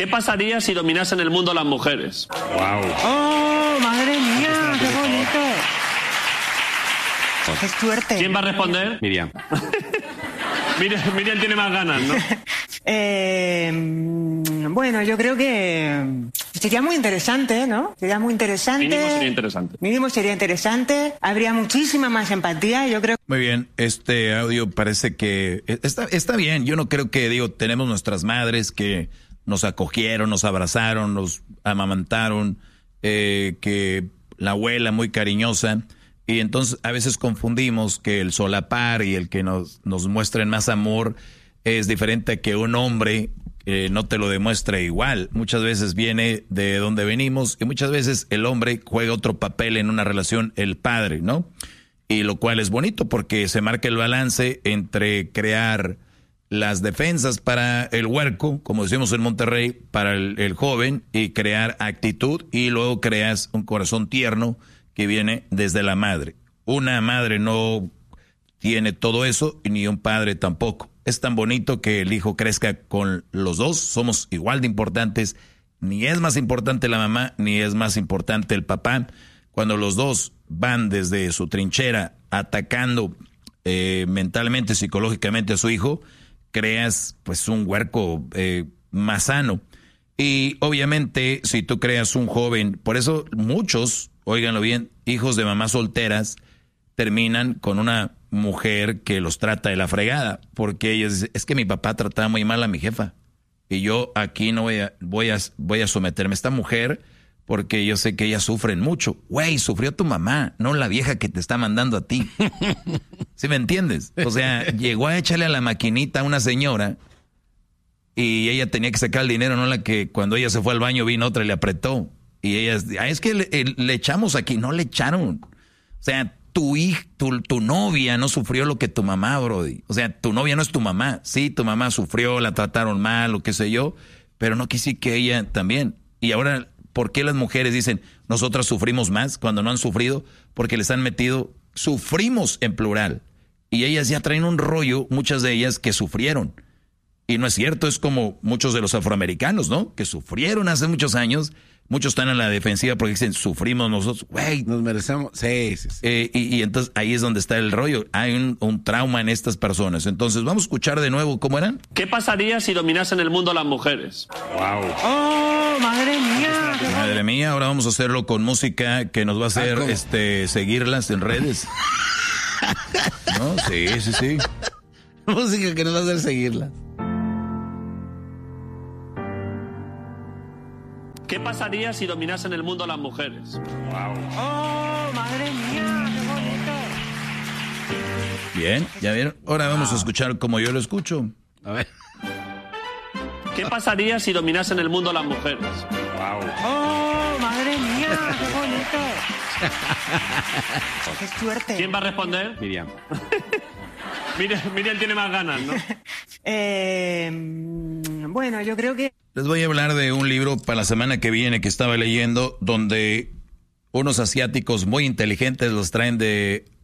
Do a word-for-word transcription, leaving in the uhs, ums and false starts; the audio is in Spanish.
¿Qué pasaría si dominasen el mundo las mujeres? Wow. ¡Oh, madre mía! ¡Qué bonito! ¡Qué suerte! ¿Quién va a responder? Miriam. Miriam, Miriam tiene más ganas, ¿no? eh, bueno, yo creo que sería muy interesante, ¿no? Sería muy interesante. Mínimo sería interesante. Mínimo sería interesante. Habría muchísima más empatía, yo creo. Muy bien, este audio parece que está, está bien. Yo no creo que, digo, tenemos nuestras madres que nos acogieron, nos abrazaron, nos amamantaron, eh, que la abuela muy cariñosa. Y entonces a veces confundimos que el solapar y el que nos, nos muestren más amor es diferente a que un hombre eh, no te lo demuestre igual. Muchas veces viene de donde venimos y muchas veces el hombre juega otro papel en una relación, el padre, ¿no? Y lo cual es bonito porque se marca el balance entre crear las defensas para el huerco, como decimos en Monterrey, para el, el joven, y crear actitud, y luego creas un corazón tierno que viene desde la madre. Una madre no tiene todo eso, y ni un padre tampoco. Es tan bonito que el hijo crezca con los dos, somos igual de importantes, ni es más importante la mamá, ni es más importante el papá. Cuando los dos van desde su trinchera atacando eh, mentalmente, psicológicamente a su hijo, creas pues un huerco eh, más sano. Y obviamente si tú creas un joven, por eso muchos, óiganlo bien, hijos de mamás solteras terminan con una mujer que los trata de la fregada, porque ellos dicen, es que mi papá trataba muy mal a mi jefa y yo aquí no voy a, voy a, voy a someterme a esta mujer porque yo sé que ellas sufren mucho. Güey, sufrió tu mamá, no la vieja que te está mandando a ti. ¿Sí me entiendes? O sea, llegó a echarle a la maquinita a una señora y ella tenía que sacar el dinero, no la que cuando ella se fue al baño vino otra y le apretó. Y ella, ah, es que le, le echamos aquí, no le echaron. O sea, tu hija, tu, tu novia no sufrió lo que tu mamá, brody. O sea, tu novia no es tu mamá. Sí, tu mamá sufrió, la trataron mal o qué sé yo, pero no quise que ella también. Y ahora, ¿por qué las mujeres dicen, nosotras sufrimos más cuando no han sufrido? Porque les han metido, sufrimos en plural. Y ellas ya traen un rollo, muchas de ellas, que sufrieron. Y no es cierto, es como muchos de los afroamericanos, ¿no? Que sufrieron hace muchos años. Muchos están en la defensiva porque dicen, sufrimos nosotros, güey. Nos merecemos, sí, sí, sí. Eh, y, y entonces ahí es donde está el rollo. Hay un, un trauma en estas personas. Entonces vamos a escuchar de nuevo cómo eran. ¿Qué pasaría si dominasen el mundo las mujeres? Wow. ¡Oh, madre mía! Madre mía, ahora vamos a hacerlo con música que nos va a hacer Ah, este seguirlas en redes. ¿No? Sí, sí, sí. Música que nos va a hacer seguirla. ¿Qué pasaría si dominasen el mundo las mujeres? Wow. ¡Oh, madre mía! ¡Qué bonito! Bien, ya vieron. Ahora vamos a escuchar como yo lo escucho. A ver. ¿Qué pasaría si dominasen el mundo las mujeres? Wow. ¡Oh, madre mía! ¡Qué bonito! ¡Qué suerte! ¿Quién va a responder? Miriam. Miriam, Miriam tiene más ganas, ¿no? Eh, bueno, yo creo que... Les voy a hablar de un libro para la semana que viene que estaba leyendo, donde unos asiáticos muy inteligentes los traen de